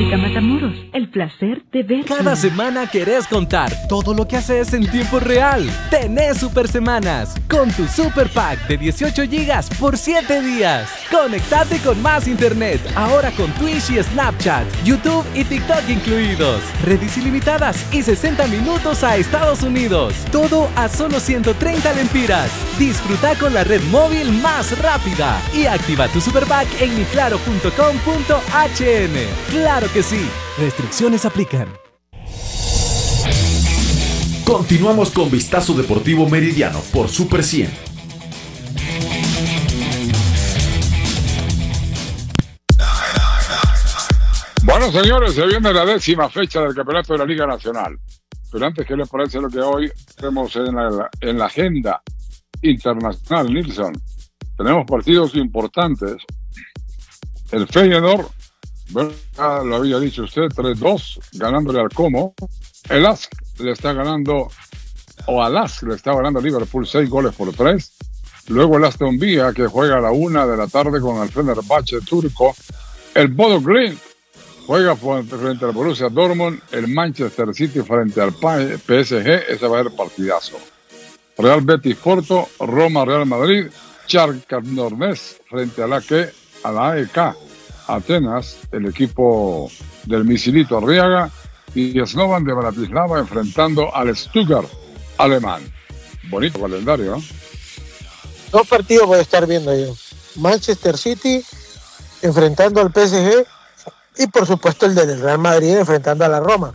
Óptica Matamoros, el placer de ver. Cada semana querés contar todo lo que haces en tiempo real. Tenés Super Semanas con tu Super Pack de 18 gigas por 7 días. Conectate con más internet, ahora con Twitch y Snapchat, YouTube y TikTok incluidos. Redes ilimitadas y 60 minutos a Estados Unidos. Todo a solo 130 lempiras. Disfruta con la red móvil más rápida y activa tu Super Pack en miclaro.com.hn. ¡Claro que sí! Restricciones aplican. Continuamos con Vistazo Deportivo Meridiano por Super 100. Bueno, señores, se viene la 10ª fecha del campeonato de la Liga Nacional. Pero antes, ¿qué les parece lo que hoy tenemos en la agenda internacional, Nilsson? Tenemos partidos importantes. El Feyenoord, bueno, lo había dicho usted, 3-2, ganándole al Como. El Lask le está ganando, o al Lask le está ganando a Liverpool 6-3. Luego el Aston Villa, que juega a la 1 de la tarde con el Fenerbahce turco. El Bodo Glimt juega frente al Borussia Dortmund. El Manchester City frente al PSG. Ese va a ser partidazo. Real Betis Porto, Roma Real Madrid, Shakhtar Donetsk frente a la AEK Atenas, el equipo del Misilito Arriaga, y Slovan de Bratislava enfrentando al Stuttgart alemán. Bonito calendario, ¿no? Dos partidos voy a estar viendo yo. Manchester City enfrentando al PSG y por supuesto el del Real Madrid enfrentando a la Roma,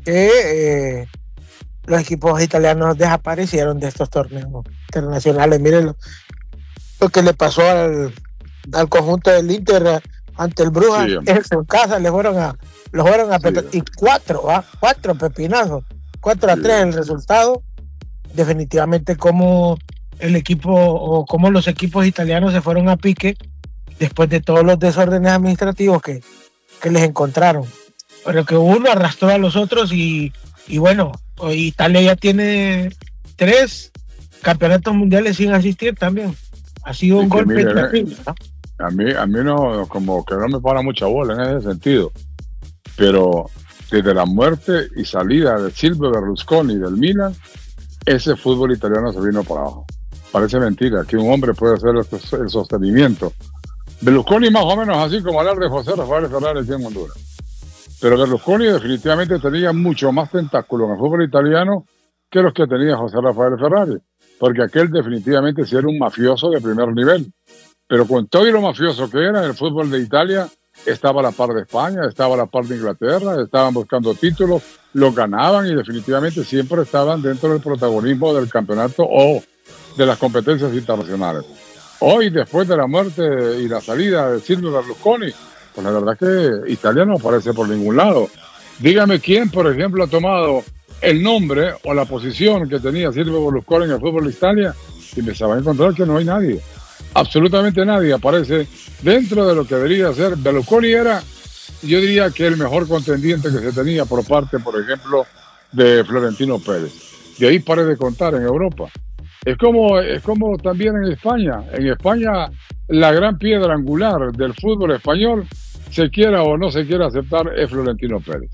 que los equipos italianos desaparecieron de estos torneos internacionales. Miren lo que le pasó al conjunto del Inter ante el Brujas, sí, en su casa los fueron a y 4 pepinazos, 4-3 el resultado. Definitivamente como el equipo o como los equipos italianos se fueron a pique después de todos los desórdenes administrativos que les encontraron, pero que uno arrastró a los otros y bueno, Italia ya tiene 3 campeonatos mundiales sin asistir también. Ha sido un golpe terrible, ¿no? A mí no, como que no me para mucha bola en ese sentido, pero desde la muerte y salida de Silvio Berlusconi del Milan, ese fútbol italiano se vino para abajo. Parece mentira que un hombre puede hacer el sostenimiento. Berlusconi más o menos así como hablar de José Rafael Ferrari aquí en Honduras, pero Berlusconi definitivamente tenía mucho más tentáculo en el fútbol italiano que los que tenía José Rafael Ferrari, porque aquel definitivamente sí era un mafioso de primer nivel. Pero con todo y lo mafioso que era, el fútbol de Italia estaba a la par de España, estaba a la par de Inglaterra, estaban buscando títulos, los ganaban y definitivamente siempre estaban dentro del protagonismo del campeonato o de las competencias internacionales. Hoy, después de la muerte y la salida de Silvio Berlusconi, pues la verdad que Italia no aparece por ningún lado. Dígame quién, por ejemplo, ha tomado el nombre o la posición que tenía Silvio Berlusconi en el fútbol de Italia y me se va a encontrar que no hay nadie. Absolutamente nadie aparece dentro de lo que debería ser. Berlusconi era, yo diría que el mejor contendiente que se tenía por parte, por ejemplo, de Florentino Pérez. De ahí paré de contar en Europa. Es como también en España. En España, la gran piedra angular del fútbol español, se quiera o no se quiera aceptar, es Florentino Pérez.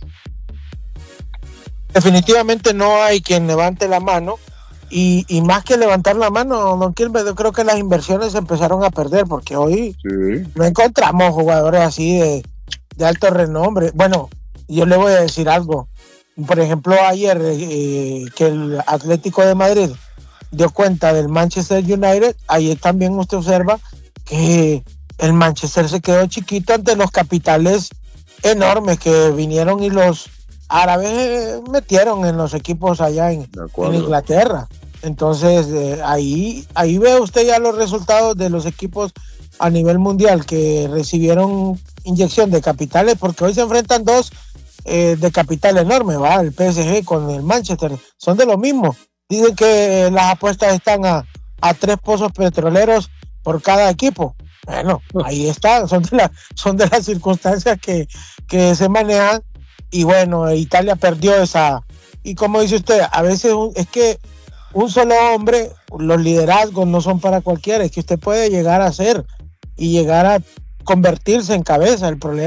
Definitivamente no hay quien levante la mano. Y más que levantar la mano, don Quilmes, yo creo que las inversiones se empezaron a perder porque hoy no encontramos jugadores así de alto renombre. Bueno, yo le voy a decir algo. Por ejemplo, ayer que el Atlético de Madrid dio cuenta del Manchester United, ayer también usted observa que el Manchester se quedó chiquito ante los capitales enormes que vinieron y los árabes metieron en los equipos allá en Inglaterra. Entonces ahí ve usted ya los resultados de los equipos a nivel mundial que recibieron inyección de capitales, porque hoy se enfrentan 2 de capital enorme, ¿va? El PSG con el Manchester, son de lo mismo. Dicen que las apuestas están a 3 pozos petroleros por cada equipo. Bueno, ahí están, son de las circunstancias que se manejan. Y bueno, Italia perdió esa. Y como dice usted, a veces es que un solo hombre, los liderazgos no son para cualquiera, es que usted puede llegar a ser y llegar a convertirse en cabeza. El problema